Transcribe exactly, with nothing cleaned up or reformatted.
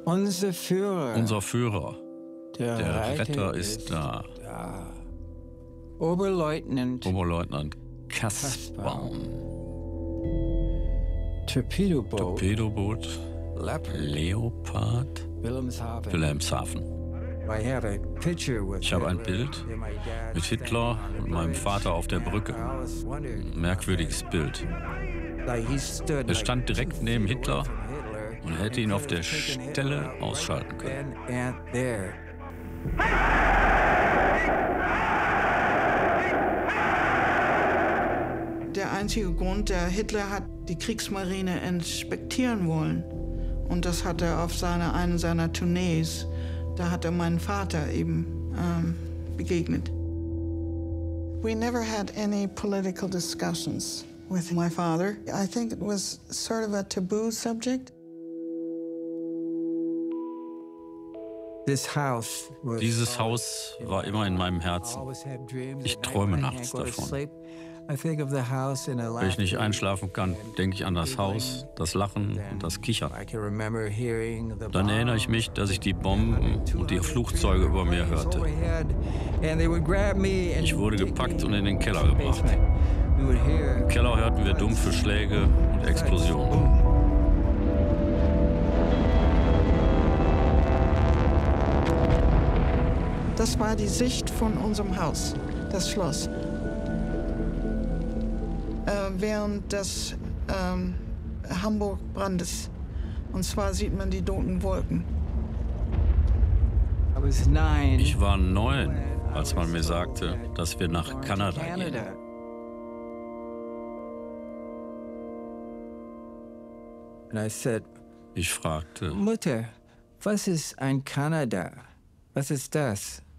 Unser Führer, Unser Führer, der, der Retter, ist da. da. Oberleutnant, Oberleutnant Kaspbaum. Torpedoboot, Torpedoboot, Leopard, Leopard, Wilhelmshaven. Wilhelmshaven. I have a picture with Ich habe ein Hitler Bild and my dad mit Hitler und meinem Vater auf der Brücke. I was wondering, Merkwürdiges Bild. like he stood Er stand like direkt two neben feet Hitler away from Hitler und hätte and ihn auf could der have taken Hitler Stelle out ausschalten können. then and there. Der einzige Grund, der Hitler hat die Kriegsmarine inspektieren wollen. Und das hat er auf seiner, einen seiner Tournees, da hat er meinen Vater eben ähm, begegnet. We never had any political discussions with my father. I think it was sort of a taboo subject. This house was Dieses Haus war immer in meinem Herzen. always have dreams Ich at night träume when I nachts can't go to davon. sleep. I think of the house in Wenn ich nicht Alaska. einschlafen kann, denke ich an das Haus, das Lachen und das Kichern. I can remember hearing the Dann erinnere ich mich, dass ich die Bomben und die Flugzeuge über mir hörte. Ich wurde gepackt und in den Keller gebracht. Im Keller hörten wir dumpfe Schläge und Explosionen. Das war die Sicht von unserem Haus, das Schloss. Äh, während des ähm, Hamburg-Brandes. Und zwar sieht man die toten Wolken. Ich war neun, als man mir sagte, dass wir nach Kanada gehen. And I said, Ich fragte, Mutter, was ist ein Kanada? Was ist das?